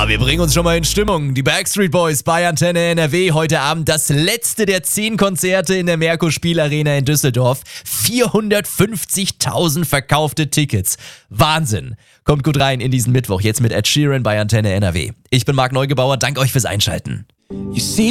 Wir bringen uns schon mal in Stimmung. Die Backstreet Boys bei Antenne NRW. Heute Abend das letzte der 10 Konzerte in der Merkur Spielarena in Düsseldorf. 450.000 verkaufte Tickets. Wahnsinn. Kommt gut rein in diesen Mittwoch. Jetzt mit Ed Sheeran bei Antenne NRW. Ich bin Marc Neugebauer. Danke euch fürs Einschalten.